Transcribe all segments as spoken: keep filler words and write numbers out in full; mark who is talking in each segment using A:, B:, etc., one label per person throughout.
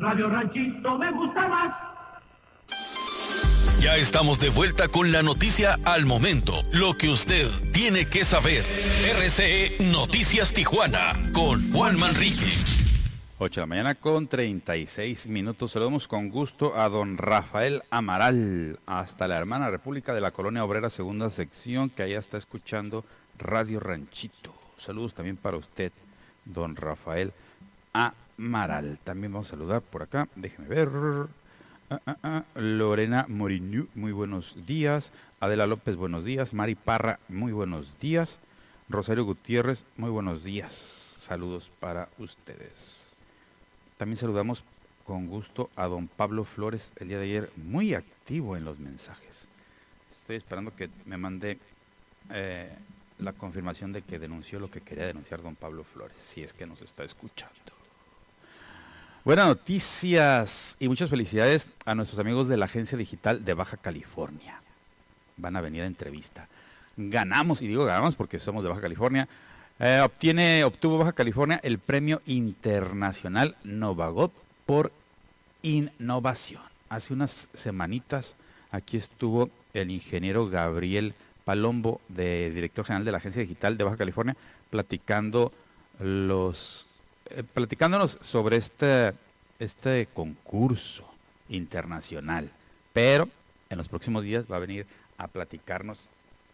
A: Radio Ranchito me gusta más.
B: Ya estamos de vuelta con la noticia al momento, lo que usted tiene que saber. R C E Noticias Tijuana con Juan Manrique.
C: ocho de la mañana con treinta y seis minutos. Saludamos con gusto a don Rafael Amaral, hasta la hermana República de la Colonia Obrera, segunda sección, que allá está escuchando Radio Ranchito. Saludos también para usted, don Rafael Amaral. También vamos a saludar por acá, déjeme ver. Ah, ah, ah. Lorena Moriñú, muy buenos días. Adela López, buenos días. Mari Parra, muy buenos días. Rosario Gutiérrez, muy buenos días. Saludos para ustedes. También saludamos con gusto a don Pablo Flores, el día de ayer muy activo en los mensajes. Estoy esperando que me mande eh, la confirmación de que denunció lo que quería denunciar don Pablo Flores, si es que nos está escuchando. Buenas noticias y muchas felicidades a nuestros amigos de la Agencia Digital de Baja California. Van a venir a entrevista. Ganamos, y digo ganamos porque somos de Baja California, eh, obtiene, obtuvo Baja California el premio internacional Novagop por innovación. Hace unas semanitas aquí estuvo el ingeniero Gabriel Palombo, de director general de la Agencia Digital de Baja California, platicando los... Eh, platicándonos sobre este, este concurso internacional, pero en los próximos días va a venir a platicarnos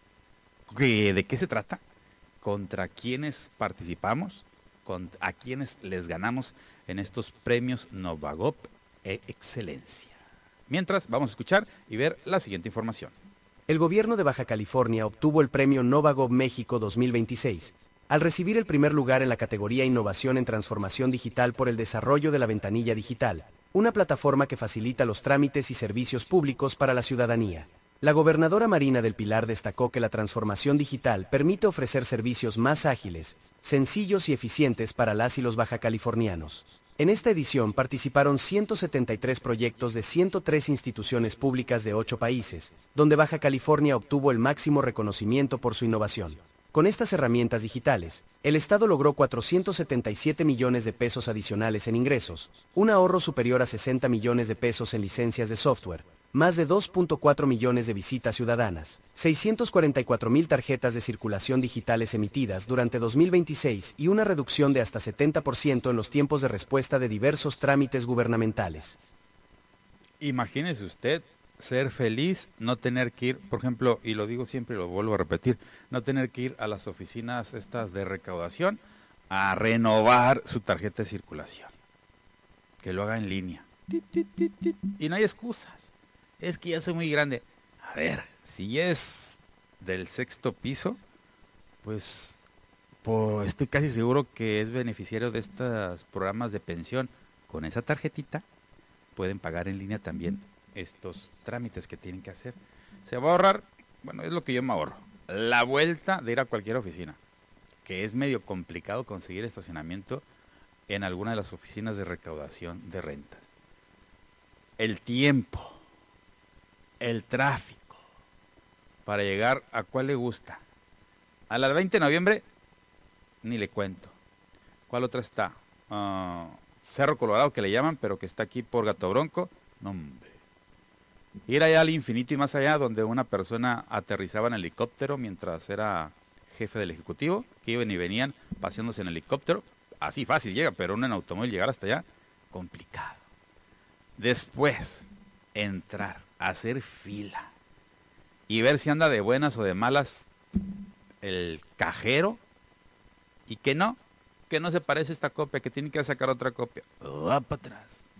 C: que, de qué se trata, contra quiénes participamos, con, a quiénes les ganamos en estos premios Novagop e Excelencia. Mientras, vamos a escuchar y ver la siguiente información.
D: El gobierno de Baja California obtuvo el premio Novagop México dos mil veintiséis, al recibir el primer lugar en la categoría Innovación en Transformación Digital por el desarrollo de la Ventanilla Digital, una plataforma que facilita los trámites y servicios públicos para la ciudadanía. La gobernadora Marina del Pilar destacó que la transformación digital permite ofrecer servicios más ágiles, sencillos y eficientes para las y los bajacalifornianos. En esta edición participaron ciento setenta y tres proyectos de ciento tres instituciones públicas de ocho países, donde Baja California obtuvo el máximo reconocimiento por su innovación. Con estas herramientas digitales, el Estado logró cuatrocientos setenta y siete millones de pesos adicionales en ingresos, un ahorro superior a sesenta millones de pesos en licencias de software, más de dos punto cuatro millones de visitas ciudadanas, seiscientas cuarenta y cuatro mil tarjetas de circulación digitales emitidas durante dos mil veintiséis y una reducción de hasta setenta por ciento en los tiempos de respuesta de diversos trámites gubernamentales.
C: Imagínese usted ser feliz, no tener que ir, por ejemplo, y lo digo siempre y lo vuelvo a repetir, no tener que ir a las oficinas estas de recaudación a renovar su tarjeta de circulación. Que lo haga en línea. Y no hay excusas. Es que ya soy muy grande. A ver, si es del sexto piso, pues, pues estoy casi seguro que es beneficiario de estos programas de pensión. Con esa tarjetita pueden pagar en línea también estos trámites que tienen que hacer. Se va a ahorrar, bueno, es lo que yo me ahorro, la vuelta de ir a cualquier oficina, que es medio complicado conseguir estacionamiento en alguna de las oficinas de recaudación de rentas. El tiempo, el tráfico, para llegar a cuál le gusta. A la veinte de noviembre, ni le cuento. ¿Cuál otra está? Uh, Cerro Colorado, que le llaman, pero que está aquí por Gato Bronco. No, hombre. Ir allá al infinito y más allá, donde una persona aterrizaba en helicóptero mientras era jefe del ejecutivo, que iban y venían paseándose en helicóptero. Así fácil llega, pero uno en automóvil llegar hasta allá, complicado. Después, entrar, hacer fila y ver si anda de buenas o de malas el cajero, y que no, que no se parece esta copia, que tiene que sacar otra copia. Va para atrás.